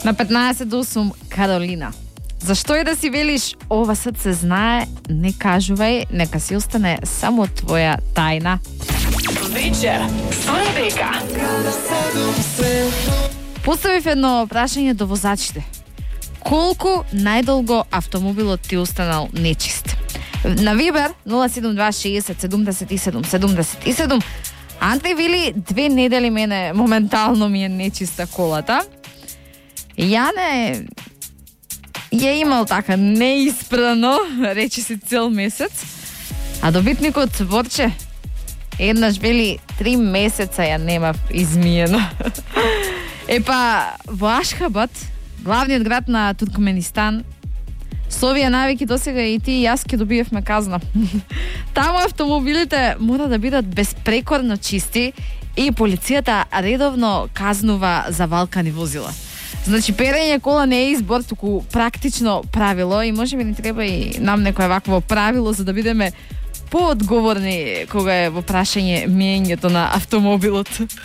На 15 до 8 Каролина. Зашто е да си велиш ова сад се знае, не кажувај, нека си остане само твоја тајна. Вечер со Ребека. Поставив едно прашање до возачите. Колку најдолго автомобилот ти останал нечист? На Вибер 072607777. Антој вели 2 недели мене моментално ми е нечиста колата. Јане ја имал така неиспрано, речи си цел месец, а добитникот Борче еднаш вели 3 месеца ја немав измиено. Епа, во Ашхабад, главниот град на Туркменистан, со овие навики досега и ти и јас ќе добиевме казна. Таму автомобилите мора да бидат безпрекорно чисти и полицијата редовно казнува за валкани возила. Значи, перење кола не е избор, туку практично правило и може би ни треба и нам некое вакво правило за да бидеме поодговорни кога е во прашање мењето на автомобилот.